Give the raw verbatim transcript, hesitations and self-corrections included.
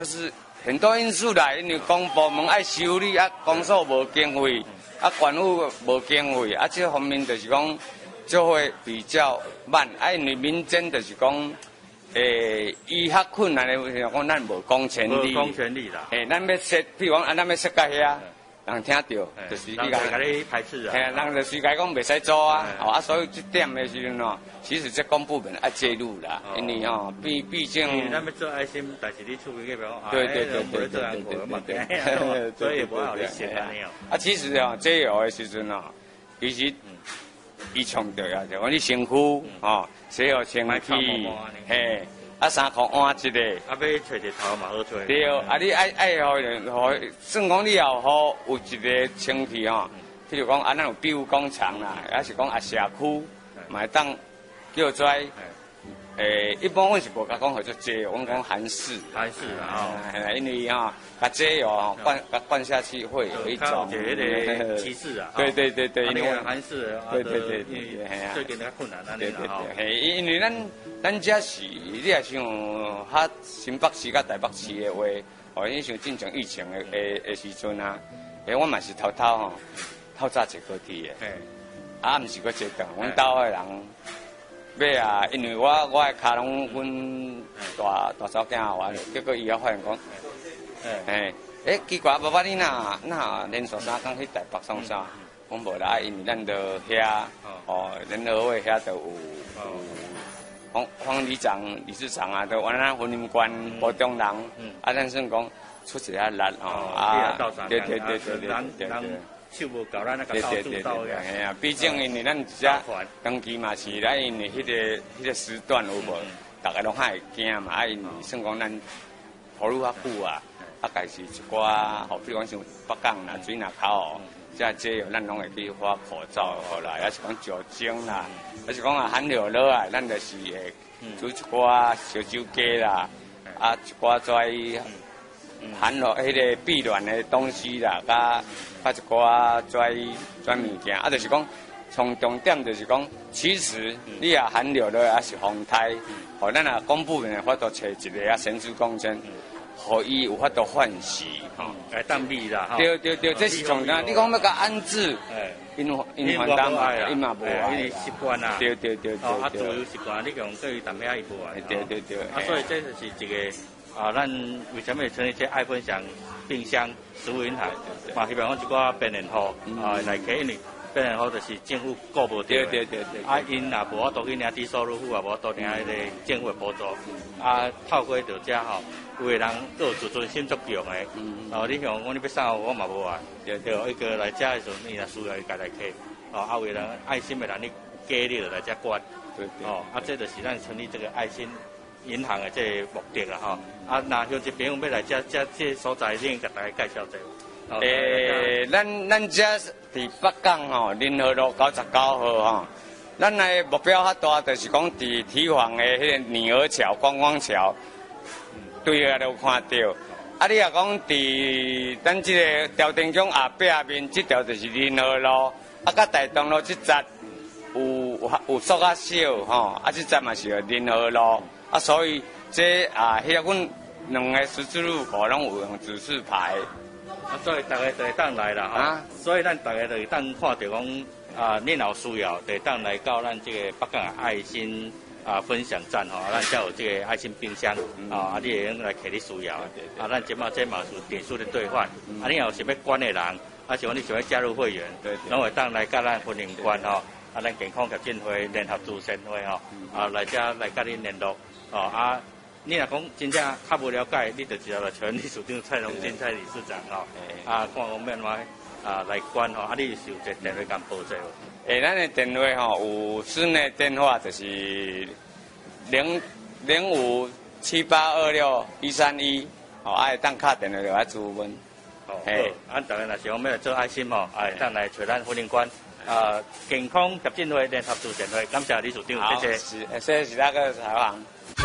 就是很多因素啦，因为公部门爱修理啊，公所无经费，啊，官府无经费，啊，这方面就是讲就会比较慢。啊，因为民间就是讲，诶，医学困难的，讲咱无公权力， 无公权力啦。 诶，咱要设，譬如讲啊，咱要设到遐。 人听到，就是你讲，人你排斥啊， 嘿，人就随家讲袂使做啊，哦啊，所以这点的时阵哦，其实这公部门要介入啦，因为哦，毕毕竟， 咱要做爱心，但是你出去个讲， 对对对对对对对，所以也不好理解啊。 啊，其实哦，这有的时阵哦，其实伊强调啊，就讲你身躯哦，洗好清气，嘿。 啊，三箍换一个， 啊，要找一头嘛好找。 对，啊，你爱爱互人，互算讲你也好有一个清气吼，譬如讲啊，咱有庇护工厂啦，还是讲啊社区，嘛会当叫做，诶，一般阮是无甲讲叫做节油，阮讲韩式。 韩式啊， 哦，因为吼，甲节油吼灌甲灌下去会有一种那个歧视啊。 对对对对， 因为韩式， 对对对对， 最近较困难啊， 对对对，嘿，因为咱。 咱这是，你也像较新北市甲台北市的话，哦，你像进前疫情的的的时阵啊，诶，我嘛是偷偷吼，透早坐高铁的，啊，毋是搁坐长，阮兜的人，要啊，因为我我的骹拢阮大大嫂囝我，结果伊也发现讲，诶，诶，奇怪，爸爸你哪哪连续三工去台北送啥？我无啦，因为咱着遐，哦，联合会遐着有。 方方里长、理事长啊，都往咱婚姻关保中人，啊，咱算讲出一下力哦，啊，对对对对对对对， 手无够，咱那个到处到个， 嘿啊，毕竟因为咱遮登记嘛是，咱因为迄个迄个时段有无，大家拢较会惊嘛，啊，因为算讲咱投入较久啊，啊，家是一寡，吼，比如讲像北港啦、水林口哦。 这这咱拢会去发口罩好啦，也是讲酒精啦，也是讲啊含料了啊，咱就是会煮一寡烧酒鸡啦，啊一寡跩含落迄个避卵的东西啦，甲甲一寡跩跩物件，啊就是讲从重点就是讲，其实你也含料了也是防胎，互咱啊公部门法度找一个啊神职工程。 互伊有法度换洗，吼， 来当秘啦，吼。 对对对，这是重点。你讲要甲安置，因因还担嘛，因嘛无啊， 因为习惯啦。 对对对对。 哦，啊，自由习惯，你讲对于淡薄仔伊无啊。 对对对。 啊，所以这就是一个啊，咱为什么会成立这爱分享冰箱食物银行？嘛，希望讲一寡便利户啊来开，因为便利户就是政府顾无到。 对对对对。 啊，因也无法度去领低收入户，也无法度领迄个政府的补助。啊，透过着遮吼。 有个人都有自尊心足强的，哦，你像我你要送我嘛无啊，就就一个来遮的时候，你若需要家来客，哦，啊有人爱心的人你加你就来遮管，哦，啊这就是咱成立这个爱心银行的这个目的啦，吼，啊那像这边要来遮遮这所在，你甲大家介绍者。 诶，咱咱遮伫北港吼，联合路九十九号吼，咱的目标较大，就是讲伫堤防的迄个女儿桥、观光桥。 对啊，都看到。啊，你若讲伫咱即个条定中后壁面，即条就是联合路，啊，甲大东路即节有有缩较少吼，啊，即节嘛是联合路，啊，所以这啊，迄个阮两个十字路口拢有用指示牌。 啊，所以大家就会当来啦，啊，所以咱大家就会当看到讲啊，恁有需要，就会当来到咱这个北港的爱心。 啊，分享站吼，咱才有这个爱心冰箱，啊，啊，你会用来摕你需要，啊，咱即马这嘛是点数的兑换，啊，你有想要管的人，啊，像你想要加入会员，拢会当来甲咱婚姻关吼，啊，咱健康促进会联合助善会吼，啊，来遮来甲你联络，哦，啊，你若讲真正较无了解，你就直接来找理事长蔡荣进蔡理事长吼，啊，看我们话啊来管吼，啊，你是有一个电话敢报这无？ 诶，咱的电话吼有室内电话就是零零五七八二六一三一，哦，爱当敲电话就来咨询。 哦，嘿，俺大家若是讲要做爱心吼，哎，当来找咱婚姻馆啊健康协进会联合助善会，感谢理事长，谢谢。 是，谢谢是那个采访。